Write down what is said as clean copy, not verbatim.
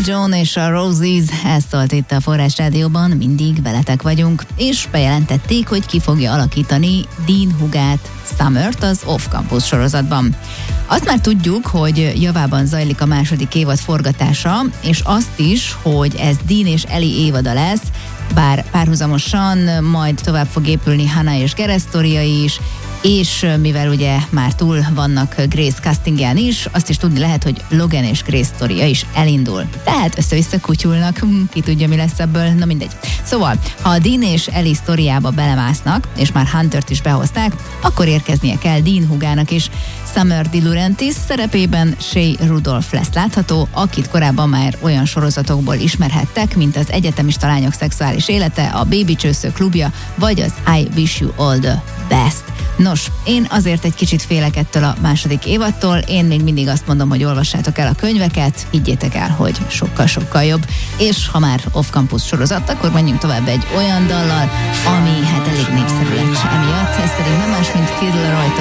John és a Roses, ez szólt itt a Forrás Rádióban, mindig veletek vagyunk, és bejelentették, hogy ki fogja alakítani Dean Hugát, Summert az Off Campus sorozatban. Azt már tudjuk, hogy javában zajlik a második évad forgatása, és azt is, hogy ez Dean és Ellie évada lesz, bár párhuzamosan majd tovább fog épülni Hannah és Gareth sztoria is, és mivel ugye már túl vannak Grace castingján is, azt is tudni lehet, hogy Logan és Grace sztoria is elindul. Tehát össze-vissza kutyulnak, ki tudja, mi lesz ebből, na mindegy. Szóval, ha a Dean és Ellie sztoriába belemásznak, és már Huntert is behozták, akkor érkeznie kell Dean Hugának is. Summer De Laurentiis szerepében Shea Rudolph lesz látható, akit korábban már olyan sorozatokból ismerhettek, mint az Egyetemista lányok szexuális élete, a Baby Csősző klubja, vagy az I Wish You All The Best. Nos, én azért egy kicsit félek ettől a második évadtól, én még mindig azt mondom, hogy olvassátok el a könyveket, higgyétek el, hogy sokkal-sokkal jobb, és ha már off-campus sorozat, akkor menjünk tovább egy olyan dallal, ami hát elég népszerű lett emiatt, ez pedig nem más, mint Kid Laroi